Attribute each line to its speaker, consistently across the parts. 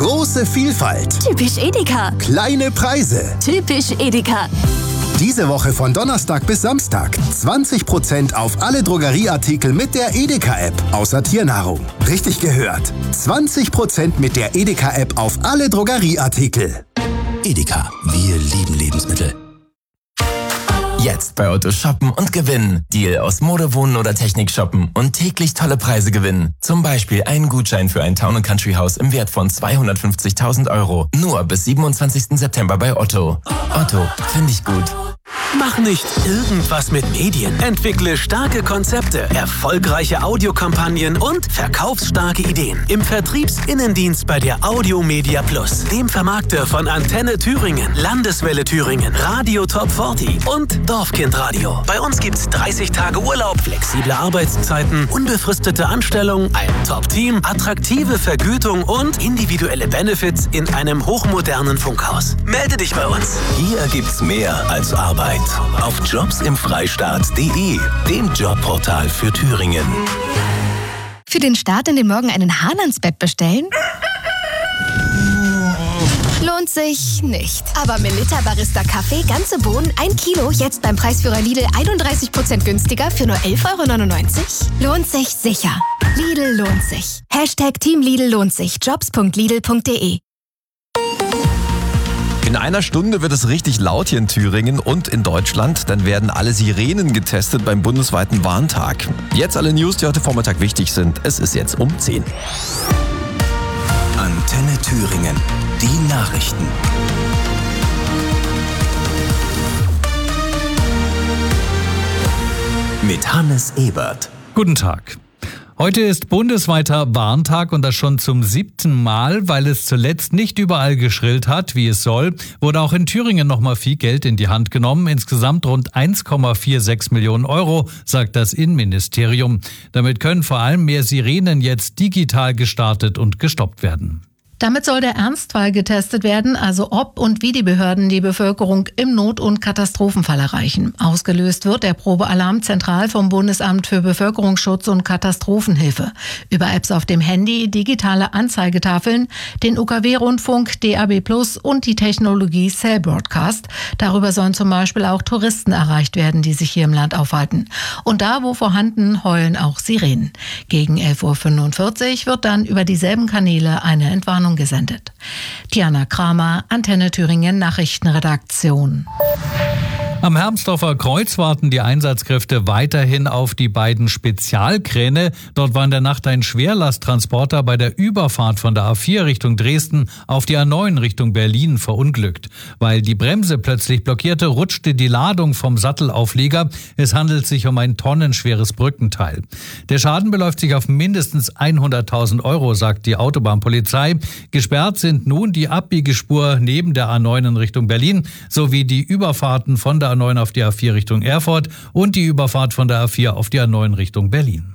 Speaker 1: Große Vielfalt.
Speaker 2: Typisch Edeka.
Speaker 1: Kleine Preise.
Speaker 2: Typisch Edeka.
Speaker 1: Diese Woche von Donnerstag bis Samstag 20% auf alle Drogerieartikel mit der Edeka-App, außer Tiernahrung. Richtig gehört. 20% mit der Edeka-App auf alle Drogerieartikel.
Speaker 3: Edeka, wir lieben Lebensmittel. Jetzt bei Otto shoppen und gewinnen. Deal aus Mode, Wohnen oder Technik shoppen und täglich tolle Preise gewinnen. Zum Beispiel einen Gutschein für ein Town & Country Haus im Wert von 250.000 €. Nur bis 27. September bei Otto. Otto, finde ich gut.
Speaker 4: Mach nicht irgendwas mit Medien. Entwickle starke Konzepte, erfolgreiche Audiokampagnen und verkaufsstarke Ideen. Im Vertriebsinnendienst bei der Audio Media Plus, dem Vermarkter von Antenne Thüringen, Landeswelle Thüringen, Radio Top 40 und Dorfkind Radio. Bei uns gibt's 30 Tage Urlaub, flexible Arbeitszeiten, unbefristete Anstellung, ein Top-Team, attraktive Vergütung und individuelle Benefits in einem hochmodernen Funkhaus. Melde dich bei uns.
Speaker 3: Hier gibt's mehr als Arbeit. Auf jobsimfreistaat.de, dem Jobportal für Thüringen.
Speaker 5: Für den Start in den Morgen einen Hahn ans Bett bestellen? Lohnt sich nicht. Aber Melitta Barista Kaffee, ganze Bohnen, 1 Kilo, jetzt beim Preisführer Lidl 31% günstiger für nur 11,99 €? Lohnt sich sicher. Lidl lohnt sich. #Team Lidl lohnt sich. Jobs.lidl.de.
Speaker 6: In einer Stunde wird es richtig laut hier in Thüringen und in Deutschland. Dann werden alle Sirenen getestet beim bundesweiten Warntag. Jetzt alle News, die heute Vormittag wichtig sind. Es ist jetzt um 10.
Speaker 3: Antenne Thüringen. Die Nachrichten. Mit Hannes Ebert.
Speaker 7: Guten Tag. Heute ist bundesweiter Warntag und das schon zum 7. Mal, weil es zuletzt nicht überall geschrillt hat, wie es soll, wurde auch in Thüringen nochmal viel Geld in die Hand genommen. Insgesamt rund 1,46 Millionen €, sagt das Innenministerium. Damit können vor allem mehr Sirenen jetzt digital gestartet und gestoppt werden.
Speaker 8: Damit soll der Ernstfall getestet werden, also ob und wie die Behörden die Bevölkerung im Not- und Katastrophenfall erreichen. Ausgelöst wird der Probealarm zentral vom Bundesamt für Bevölkerungsschutz und Katastrophenhilfe. Über Apps auf dem Handy, digitale Anzeigetafeln, den UKW-Rundfunk, DAB+ und die Technologie Cell Broadcast. Darüber sollen zum Beispiel auch Touristen erreicht werden, die sich hier im Land aufhalten. Und da, wo vorhanden, heulen auch Sirenen. Gegen 11:45 Uhr wird dann über dieselben Kanäle eine Entwarnung gesendet. Diana Kramer, Antenne Thüringen Nachrichtenredaktion.
Speaker 7: Am Hermsdorfer Kreuz warten die Einsatzkräfte weiterhin auf die beiden Spezialkräne. Dort war in der Nacht ein Schwerlasttransporter bei der Überfahrt von der A4 Richtung Dresden auf die A9 Richtung Berlin verunglückt. Weil die Bremse plötzlich blockierte, rutschte die Ladung vom Sattelauflieger. Es handelt sich um ein tonnenschweres Brückenteil. Der Schaden beläuft sich auf mindestens 100.000 €, sagt die Autobahnpolizei. Gesperrt sind nun die Abbiegespur neben der A9 in Richtung Berlin sowie die Überfahrten von der A9 auf die A4 Richtung Erfurt und die Überfahrt von der A4 auf die A9 Richtung Berlin.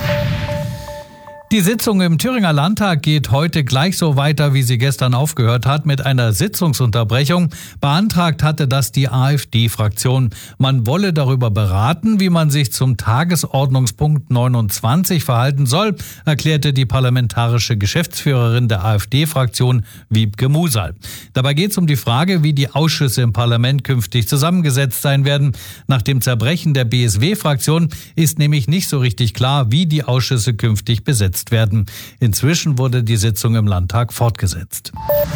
Speaker 7: Die Sitzung im Thüringer Landtag geht heute gleich so weiter, wie sie gestern aufgehört hat, mit einer Sitzungsunterbrechung. Beantragt hatte das die AfD-Fraktion. Man wolle darüber beraten, wie man sich zum Tagesordnungspunkt 29 verhalten soll, erklärte die parlamentarische Geschäftsführerin der AfD-Fraktion, Wiebke Musal. Dabei geht es um die Frage, wie die Ausschüsse im Parlament künftig zusammengesetzt sein werden. Nach dem Zerbrechen der BSW-Fraktion ist nämlich nicht so richtig klar, wie die Ausschüsse künftig besetzt werden. Inzwischen wurde die Sitzung im Landtag fortgesetzt.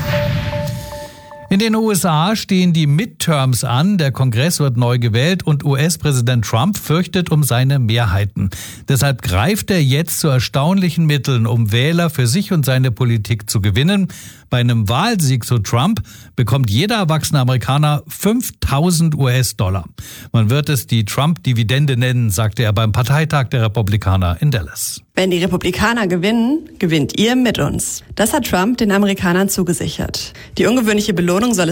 Speaker 7: In den USA stehen die Midterms an, der Kongress wird neu gewählt und US-Präsident Trump fürchtet um seine Mehrheiten. Deshalb greift er jetzt zu erstaunlichen Mitteln, um Wähler für sich und seine Politik zu gewinnen. Bei einem Wahlsieg, so Trump, bekommt jeder erwachsene Amerikaner 5.000 US-Dollar. Man wird es die Trump-Dividende nennen, sagte er beim Parteitag der Republikaner in Dallas.
Speaker 9: Wenn die Republikaner gewinnen, gewinnt ihr mit uns. Das hat Trump den Amerikanern zugesichert. Die ungewöhnliche Belohnung soll